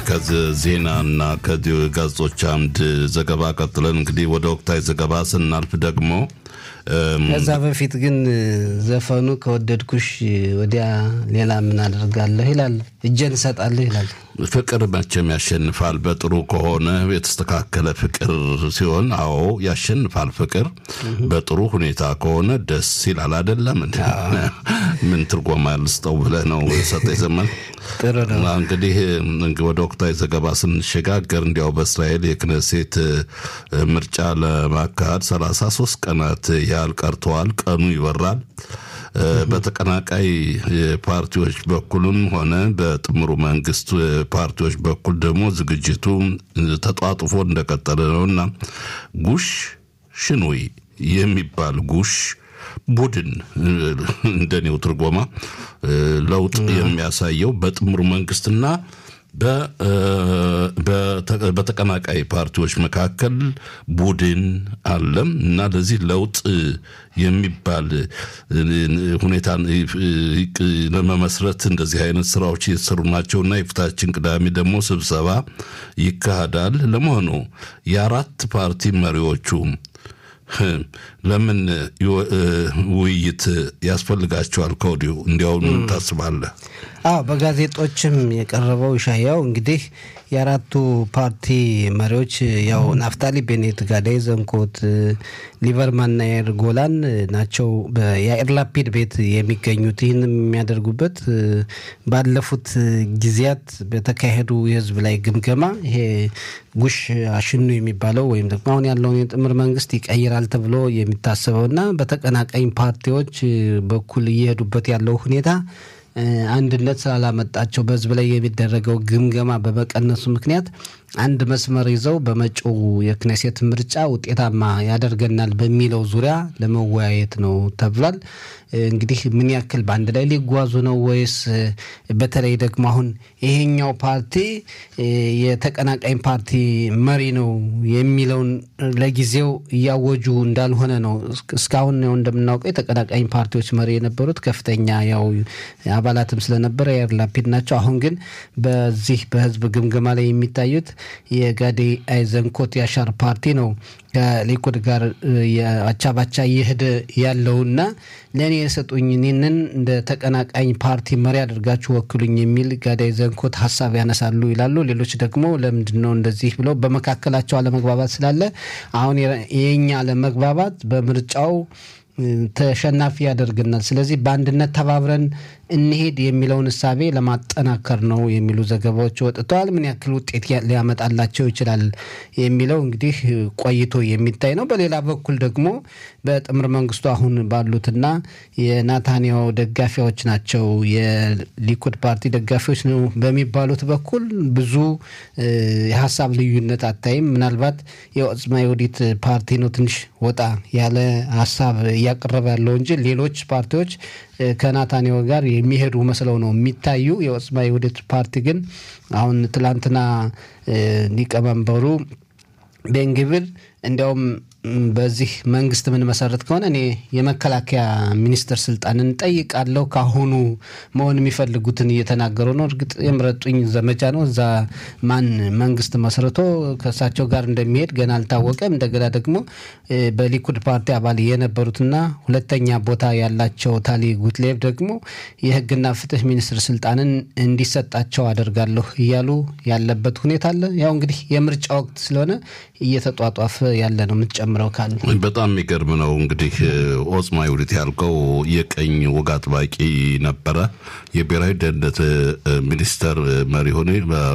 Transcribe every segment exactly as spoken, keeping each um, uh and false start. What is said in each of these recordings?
ከዚህ ዜናና ከዚህ ጋዜጦች አምድ ዘገባ ቀጥለን እንግዲህ ወደ ወቅታዊ ዘገባ ስናልፍ ደግሞ ከዛ በፊት ግን ዘፈኑ ከወደድኩሽ ወዲያ ሌላ ምን አደርጋለሁ ይላል እጄን ሰጣለሁ ይላል። ፍቅር መቼም ያሸንፋል በጥሩ ከሆነ የተስተካከለ ፍቅር ሲሆን አዎ ያሸንፋል ፍቅር በጥሩ ሁኔታ ከሆነ ደስ ይላል አይደለም እንዴ? ምን ትርጉም አልስተው ብለህ ነው ሰጠኝ ዘመን ጥሩ ነው። እንግዲህ ወደ ወቅታዊ ዘገባ ስንሸጋገር እንዲያው በእስራኤል የክነሴት ምርጫ ለማካሄድ ሰላሳ ሶስት ቀናት ያህል ቀርተዋል። ቀኑ ይበራል። በተቀናቃይ ፓርቲዎች በኩልም ሆነ በጥምሩ መንግስት ፓርቲዎች በኩል ደግሞ ዝግጅቱ ተጧጥፎ እንደቀጠለ ነውና ጉሽ ሽኑይ የሚባል ጉሽ ቡድን እንደኔው ትርጉማ ለውጥ የሚያሳየው በጥምሩ መንግስትና በተቀናቃይ ፓርቲዎች መካከል ቡድን አለም እና ለዚህ ለውጥ የሚባል ሁኔታን ለመመስረት እንደዚህ አይነት ስራዎች እየተሰሩ ናቸውና የፊታችን ቅዳሜ ደግሞ ስብሰባ ይካሄዳል። ለመሆኑ የአራት ፓርቲ መሪዎቹ ለምን ውይይት ያስፈልጋቸዋል ከወዲሁ እንዲያው ታስባለህ? አዎ በጋዜጦችም የቀረበው ሻያው እንግዲህ የአራቱ ፓርቲ መሪዎች ያው ናፍታሊ ቤኔት፣ ጋዳይ ዘንኮት፣ ሊበርማንና ያይር ጎላን ናቸው በያይር ላፒድ ቤት የሚገኙት። ይህን የሚያደርጉበት ባለፉት ጊዜያት በተካሄዱ የህዝብ ላይ ግምገማ ይሄ ጉሽ አሽኑ የሚባለው ወይም ደግሞ አሁን ያለውን የጥምር መንግስት ይቀይራል ተብሎ የሚታሰበውና በተቀናቃኝ ፓርቲዎች በኩል እየሄዱበት ያለው ሁኔታ አንድነት ስላላመጣቸው በህዝብ ላይ የሚደረገው ግምገማ በመቀነሱ ምክንያት አንድ መስመር ይዘው በመጪው የክነሴት ምርጫ ውጤታማ ያደርገናል በሚለው ዙሪያ ለመወያየት ነው ተብሏል። እንግዲህ ምን ያክል በአንድ ላይ ሊጓዙ ነው ወይስ በተለይ ደግሞ አሁን ይሄኛው ፓርቲ የተቀናቃኝ ፓርቲ መሪ ነው የሚለውን ለጊዜው እያወጁ እንዳልሆነ ነው። እስካሁን ነው እንደምናውቀው የተቀናቃኝ ፓርቲዎች መሪ የነበሩት ከፍተኛ ያው አባላትም ስለነበረ ያይር ላፒድ ናቸው። አሁን ግን በዚህ በህዝብ ግምገማ ላይ የሚታዩት የጋዴ አይዘንኮት ያሻር ፓርቲ ነው ከሊኩድ ጋር የአቻባቻ እየሄደ ያለውና ለኔ የሰጡኝ እኔንን እንደ ተቀናቃኝ ፓርቲ መሪ አድርጋችሁ ወክሉኝ የሚል ጋዳይ ዘንኮት ሐሳብ ያነሳሉ ይላሉ። ሌሎች ደግሞ ለምንድነው እንደዚህ ብለው በመካከላቸው አለመግባባት ስላለ አሁን የኛ አለመግባባት በምርጫው ተሸናፊ ያደርገናል፣ ስለዚህ በአንድነት ተባብረን እንሄድ የሚለውን ሐሳቤ ለማጠናከር ነው የሚሉ ዘገባዎች ወጥተዋል። ምን ያክል ውጤት ሊያመጣላቸው ይችላል የሚለው እንግዲህ ቆይቶ የሚታይ ነው። በሌላ በኩል ደግሞ በጥምር መንግስቱ አሁን ባሉትና የናታንያሁ ደጋፊዎች ናቸው የሊኩድ ፓርቲ ደጋፊዎች ነው በሚባሉት በኩል ብዙ የሐሳብ ልዩነት አታይም። ምናልባት የኦጽማ ይሁዲት ፓርቲ ነው ትንሽ ወጣ ያለ ሐሳብ እያቀረበ ያለው እንጂ ሌሎች ፓርቲዎች ከናታንያሁ ጋር የሚሄዱ መስለው ነው የሚታዩ። የኦጽማ ይሁዲት ፓርቲ ግን አሁን ትላንትና ሊቀመንበሩ ቤንግቪር እንዲያውም በዚህ መንግስት ምን መሰረት ከሆነ እኔ የመከላከያ ሚኒስትር ስልጣንን ጠይቃለሁ ካሁኑ መሆን የሚፈልጉትን እየተናገሩ ነው። እርግጥ የምረጡኝ ዘመቻ ነው። እዛ ማን መንግስት መስርቶ ከሳቸው ጋር እንደሚሄድ ገና አልታወቀም። እንደገና ደግሞ በሊኩድ ፓርቲ አባል የነበሩትና ሁለተኛ ቦታ ያላቸው ታሊ ጉትሌቭ ደግሞ የህግና ፍትህ ሚኒስትር ስልጣንን እንዲሰጣቸው አደርጋለሁ እያሉ ያለበት ሁኔታ አለ። ያው እንግዲህ የምርጫ ወቅት ስለሆነ እየተጧጧፈ ያለ ነው። ምትጨምረው ካለ በጣም የሚገርም ነው። እንግዲህ ኦጽማ ይሁዲት ያልከው የቀኝ ወግ አጥባቂ ነበረ። የብሔራዊ ደህንነት ሚኒስተር መሪ ሆነ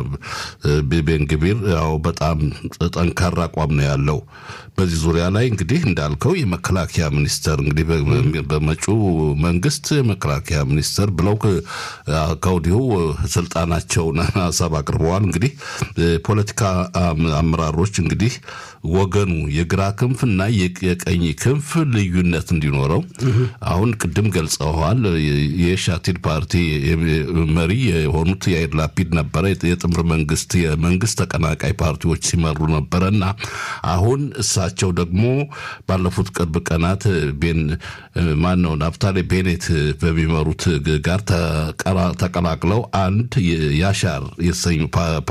ቤንግቪር ያው በጣም ጠንካራ አቋም ነው ያለው በዚህ ዙሪያ ላይ። እንግዲህ እንዳልከው የመከላከያ ሚኒስተር እንግዲህ በመጪው መንግስት የመከላከያ ሚኒስተር ብለው ከወዲሁ ስልጣናቸውን ሐሳብ አቅርበዋል። እንግዲህ ፖለቲካ አመራሮች እንግዲህ ወገኑ የግራ ክንፍና የቀኝ ክንፍ ልዩነት እንዲኖረው አሁን ቅድም ገልጸዋል። የሻቲድ ፓርቲ መሪ የሆኑት ያይር ላፒድ ነበረ የጥምር መንግስት የመንግስት ተቀናቃይ ፓርቲዎች ሲመሩ ነበርና አሁን እሳቸው ደግሞ ባለፉት ቅርብ ቀናት ቤን ማነው ናፍታሊ ቤኔት በሚመሩት ጋር ተቀላቅለው አንድ ያሻር የተሰኙ